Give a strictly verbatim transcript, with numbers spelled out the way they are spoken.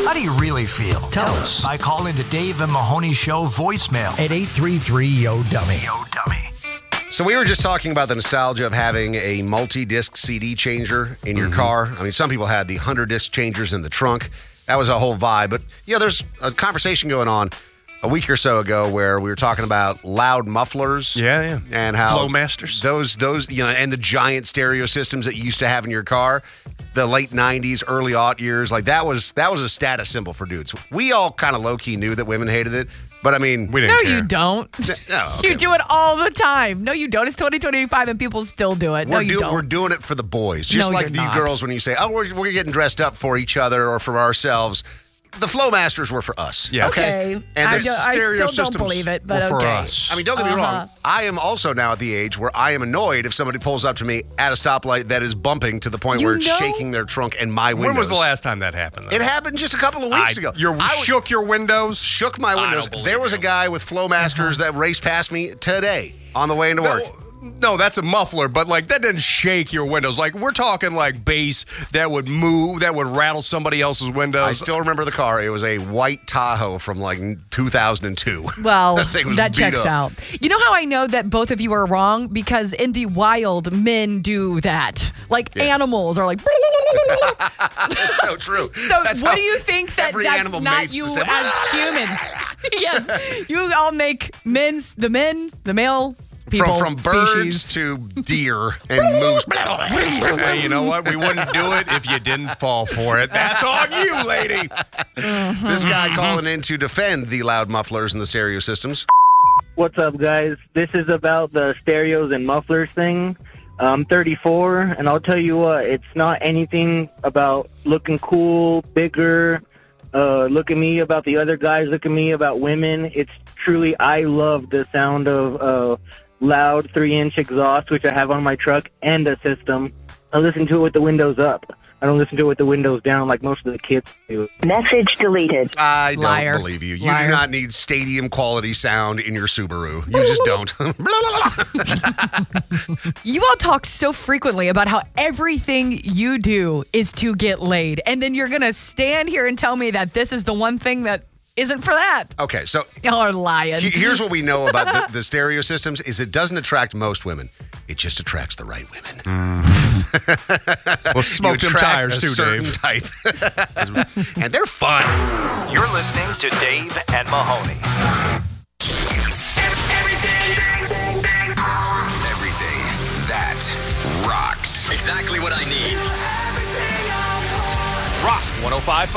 How do you really feel? Tell us by calling the Dave and Mahoney Show voicemail at eight three three, Y O, dummy. Yo, dummy. So we were just talking about the nostalgia of having a multi-disc C D changer in your mm-hmm. car. I mean, some people had the one hundred disc changers in the trunk. That was a whole vibe. But, yeah, there's a conversation going on a week or so ago where we were talking about loud mufflers. Yeah, yeah. And how Flowmasters. Those, those, you know, and the giant stereo systems that you used to have in your car, the late nineties, early aught years, like that was that was a status symbol for dudes. We all kind of low-key knew that women hated it, but I mean, we didn't No, care. you don't. No, okay. You do it all the time. No, you don't. It's twenty twenty-five and people still do it. No, We're, you do, don't. we're doing it for the boys. Just No, like you're you not. girls when you say, oh, we're, we're getting dressed up for each other or for ourselves. The Flowmasters were for us. Yeah. Okay. And I, the do, I stereo still don't systems believe it, but were for okay. us. I mean, don't get me Uh-huh. wrong. I am also now at the age where I am annoyed if somebody pulls up to me at a stoplight that is bumping to the point You where it's know- shaking their trunk and my windows. When was the last time that happened? Though? It happened just a couple of weeks I, ago. You I was- shook your windows? shook my windows. don't believe There was you. a guy with Flowmasters that raced past me today on the way into work. No, no, that's a muffler, but like that didn't shake your windows. Like we're talking like bass that would move, that would rattle somebody else's windows. I still remember the car. It was a white Tahoe from like two thousand two. Well, That thing was that beat checks up. out. You know how I know that both of you are wrong? Because in the wild, men do that. Like Yeah. animals are like. That's so true. So That's what how do you think that every that's animal not mates you the same- as humans? Yes, you all make men's the men, the male people From, from birds species. to deer and moose. Hey, you know what? We wouldn't do it if you didn't fall for it. That's on you, lady. This guy calling in to defend the loud mufflers and the stereo systems. What's up, guys? This is about the stereos and mufflers thing. I'm thirty-four, and I'll tell you what, it's not anything about looking cool, bigger, uh, look at me, about the other guys, look at me, about women. It's truly, I love the sound of uh, loud three-inch exhaust, which I have on my truck, and the system. I listen to it with the windows up. I don't listen to it with the windows down like most of the kids do. Message deleted. I don't Liar. believe you. You Liar. do not need stadium quality sound in your Subaru. You just don't. You all talk so frequently about how everything you do is to get laid, and then you're gonna stand here and tell me that this is the one thing that isn't for that. Okay, so Y'all are lying. he- here's what we know about the, the stereo systems is it doesn't attract most women. It just attracts the right women. Well, smoke You them attract tires a too, certain Dave. type. And they're fun. You're listening to Dave and Mahoney. Everything that rocks. Exactly what I need. Rock one oh five.